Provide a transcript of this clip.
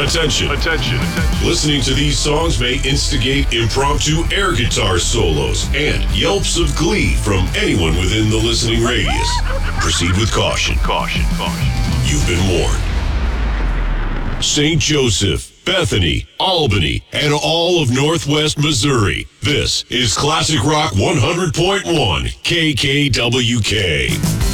Attention. Attention. Listening to these songs may instigate impromptu air guitar solos and yelps of glee from anyone within the listening radius. Proceed with caution. Caution. You've been warned. St. Joseph, Bethany, Albany, and all of Northwest Missouri. This is Classic Rock 100.1 KKWK.